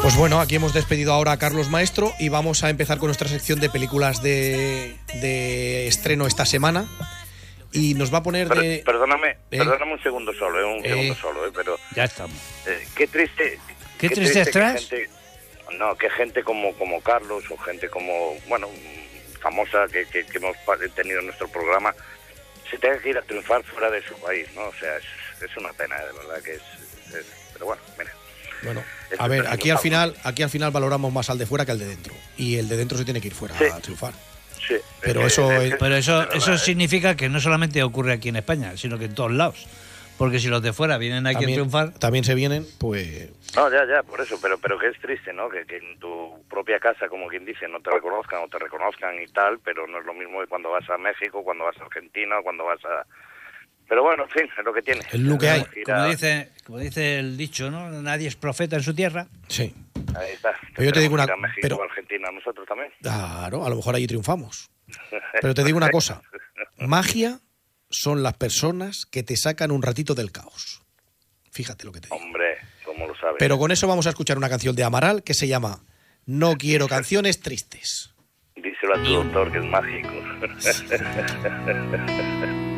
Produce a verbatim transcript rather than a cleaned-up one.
Pues bueno, aquí hemos despedido ahora a Carlos Maestro y vamos a empezar con nuestra sección de películas de, de estreno esta semana. Y nos va a poner pero, de... Perdóname, ¿Eh? perdóname un segundo solo, eh, un Eh. segundo solo, eh, pero... Ya estamos. Eh, qué triste... ¿Qué, qué triste que estás? gente- No, que gente como, como Carlos o gente como, bueno, famosa que, que, que hemos pa- tenido en nuestro programa, se tenga que ir a triunfar fuera de su país, ¿no? O sea, es, es una pena, de verdad que es... es- pero bueno, mira. Bueno, Esto a ver, está aquí al triunfando. final aquí al final valoramos más al de fuera que al de dentro. Y el de dentro se tiene que ir fuera Sí. a triunfar. Sí, Pero es- eso es- es- es- Pero de eso, verdad, eso eh. significa que no solamente ocurre aquí en España, sino que en todos lados. Porque si los de fuera vienen aquí a También, triunfar, también se vienen, pues... No, ya, ya, por eso, pero pero que es triste, ¿no? Que, que en tu propia casa, como quien dice, no te reconozcan o te reconozcan y tal, pero no es lo mismo que cuando vas a México, cuando vas a Argentina, cuando vas a... Pero bueno, en fin, es lo que tiene. Es lo que hay. Ir como a- dice, como dice el dicho, ¿no? Nadie es profeta en su tierra. Sí. Ahí está. Pero yo te digo Tenemos una- que ir a México pero- o Argentina, nosotros también. Claro, a lo mejor allí triunfamos. Pero te digo una cosa. Magia son las personas que te sacan un ratito del caos. Fíjate lo que te digo. Hombre, ¿cómo lo sabes? Pero con eso vamos a escuchar una canción de Amaral que se llama No quiero canciones tristes. Díselo a tu doctor, que es mágico.